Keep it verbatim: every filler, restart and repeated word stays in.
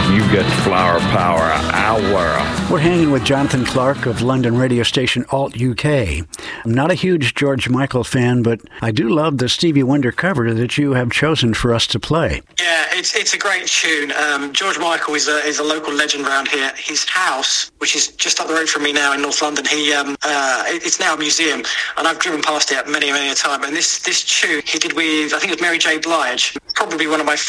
You get Flower Power, our world. We're hanging with Jonathan Clark of London radio station Alt U K. I'm not a huge George Michael fan, but I do love the Stevie Wonder cover that you have chosen for us to play. Yeah, it's it's a great tune. Um, George Michael is a is a local legend around here. His house, which is just up the road from me now in North London, he um uh it's now a museum, and I've driven past it many many a time. And this this tune he did with, I think it was Mary J. Blige, probably one of my